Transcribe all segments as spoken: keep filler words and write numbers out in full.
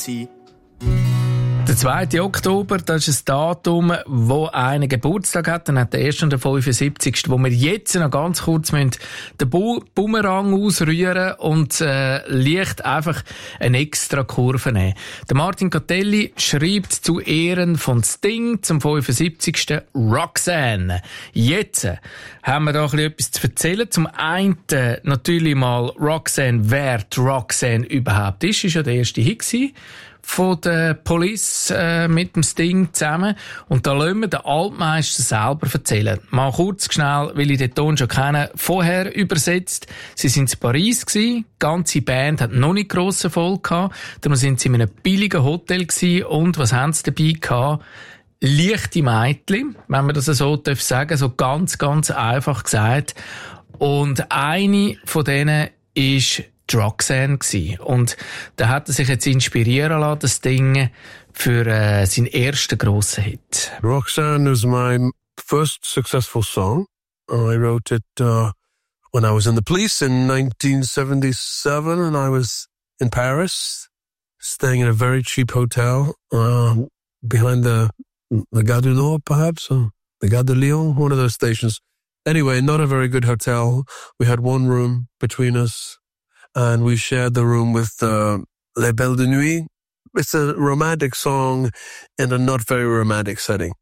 sein. Der zweite Oktober, das ist ein Datum, wo einer Geburtstag hat. Dann hat der erste und der fünfundsiebzigste, wo wir jetzt noch ganz kurz müssen den Bu- Bumerang ausrühren und äh, leicht einfach eine extra Kurve nehmen. Der Martin Catelli schreibt zu Ehren von Sting zum fünfundsiebzigsten Roxanne. Jetzt haben wir da ein bisschen etwas zu erzählen. Zum einen natürlich mal Roxanne, wer die Roxanne überhaupt ist. Ist ja der erste Hit gewesen von der Police äh, mit dem Sting zusammen. Und da lassen wir den Altmeister selber erzählen. Mal kurz schnell, weil ich den Ton schon kenne, vorher übersetzt. Sie sind in Paris gewesen. Die ganze Band hat noch nicht grossen Erfolg gehabt. Darum sind sie in einem billigen Hotel gewesen. Und was haben sie dabei gehabt? Leichte Mädchen, wenn man das so darf sagen, so ganz, ganz einfach gesagt. Und eine von denen ist Roxanne gsi. Und da hat er sich jetzt inspirieren lassen, das Ding, für äh, seinen ersten grossen Hit. Roxanne was my first successful song. I wrote it uh, when I was in the police in nineteen seventy-seven, and I was in Paris, staying in a very cheap hotel uh, behind the, the Gare du Nord, perhaps, or the Gare de Lyon, one of those stations. Anyway, not a very good hotel. We had one room between us, and we shared the room with uh, Les Belles de Nuit. It's a romantic song in a not very romantic setting.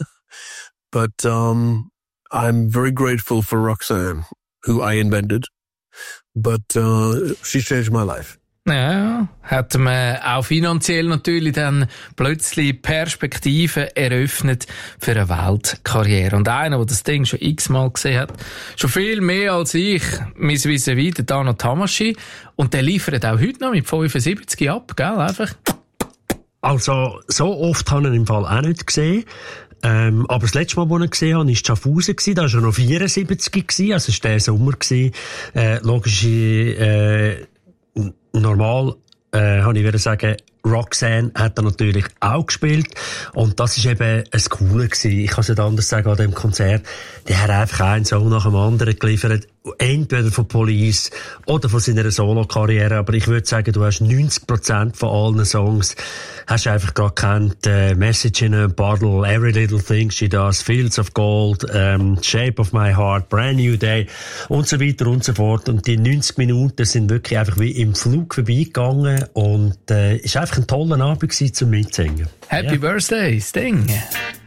But um, I'm very grateful for Roxanne, who I invented. But uh, she changed my life. Ja, hat man auch finanziell natürlich dann plötzlich Perspektiven eröffnet für eine Weltkarriere. Und einer, der das Ding schon x-mal gesehen hat, schon viel mehr als ich, mein Vis-à-vis, der Dano Tamaschi, und der liefert auch heute noch mit fünfundsiebzig ab, gell, einfach. Also, so oft habe ich ihn im Fall auch nicht gesehen. Ähm, aber das letzte Mal, als ich ihn gesehen habe, war Schaffhausen. Da war er noch vierundsiebzig, also es war der Sommer. Äh, logisch, äh, normal, äh, habe ich wieder sagen, Roxanne hat er natürlich auch gespielt. Und das war eben ein Coole gewesen. Ich kann es nicht anders sagen an dem Konzert. Der hat einfach einen Song nach dem anderen geliefert. Entweder von Police oder von seiner Solo-Karriere. Aber ich würde sagen, du hast neunzig Prozent von allen Songs hast du einfach gerade gekannt. Äh, Message in a Bottle, Every Little Thing She Does, Fields of Gold, ähm, Shape of My Heart, Brand New Day und so weiter und so fort. Und die neunzig Minuten sind wirklich einfach wie im Flug vorbeigegangen. Und äh, ist einfach ein toller Abend gewesen zum Mitsingen. Happy ja. Birthday, Sting!